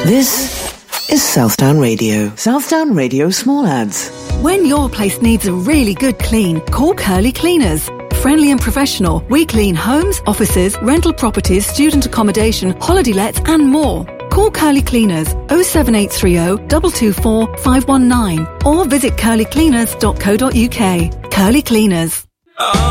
This is Southdown Radio. Southdown Radio Small Ads. When your place needs a really good clean, call Curly Cleaners. Friendly and professional, we clean homes, offices, rental properties, student accommodation, holiday lets and more. Call Curly Cleaners 07830 224 519 or visit curlycleaners.co.uk. Curly Cleaners.